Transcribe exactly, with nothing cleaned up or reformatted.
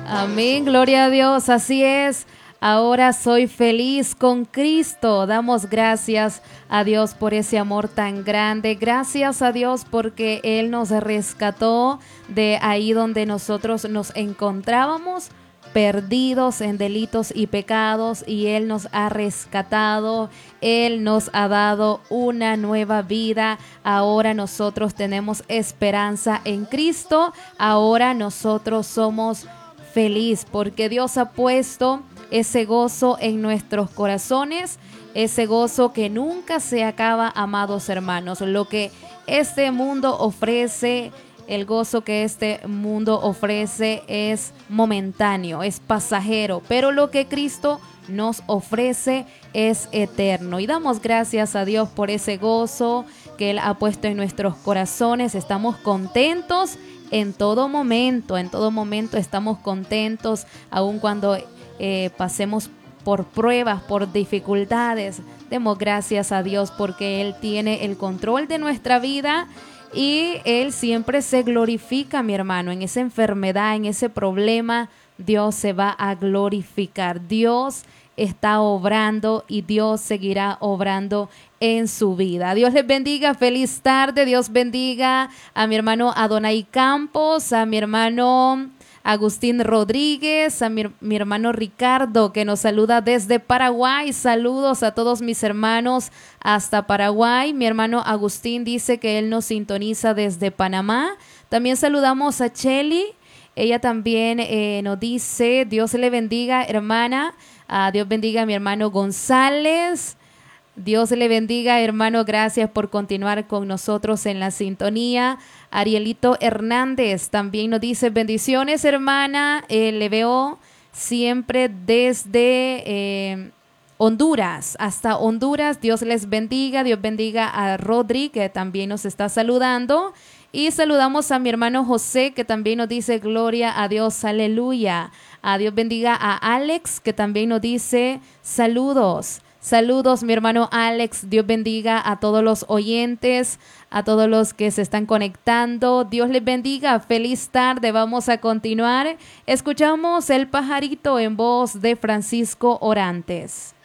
Amén, gloria a Dios, así es. Ahora soy feliz con Cristo. Damos gracias a Dios por ese amor tan grande. Gracias a Dios porque Él nos rescató de ahí donde nosotros nos encontrábamos, perdidos en delitos y pecados, y Él nos ha rescatado. Él nos ha dado una nueva vida. Ahora nosotros tenemos esperanza en Cristo. Ahora nosotros somos feliz porque Dios ha puesto ese gozo en nuestros corazones, ese gozo que nunca se acaba, amados hermanos. Lo que este mundo ofrece, el gozo que este mundo ofrece es momentáneo, es pasajero, pero lo que Cristo nos ofrece es eterno. Y damos gracias a Dios por ese gozo que Él ha puesto en nuestros corazones. Estamos contentos en todo momento, en todo momento estamos contentos, aun cuando eh, pasemos por pruebas, por dificultades. Demos gracias a Dios porque Él tiene el control de nuestra vida y Él siempre se glorifica, mi hermano, en esa enfermedad, en ese problema. Dios se va a glorificar. Dios está obrando y Dios seguirá obrando en su vida. Dios les bendiga, feliz tarde. Dios bendiga a mi hermano Adonai Campos, a mi hermano Agustín Rodríguez, a mi, mi hermano Ricardo que nos saluda desde Paraguay. Saludos a todos mis hermanos hasta Paraguay. Mi hermano Agustín dice que él nos sintoniza desde Panamá. También saludamos a Cheli. Ella también eh, nos dice, Dios le bendiga, hermana. Uh, Dios bendiga a mi hermano González. Dios le bendiga, hermano. Gracias por continuar con nosotros en la sintonía. Arielito Hernández también nos dice, bendiciones, hermana. Eh, le veo siempre desde eh, Honduras, hasta Honduras. Dios les bendiga. Dios bendiga a Rodri, que también nos está saludando. Y saludamos a mi hermano José, que también nos dice, gloria a Dios, aleluya. A Dios bendiga a Alex, que también nos dice, saludos. Saludos, mi hermano Alex. Dios bendiga a todos los oyentes, a todos los que se están conectando. Dios les bendiga. Feliz tarde. Vamos a continuar. Escuchamos El Pajarito en voz de Francisco Orantes.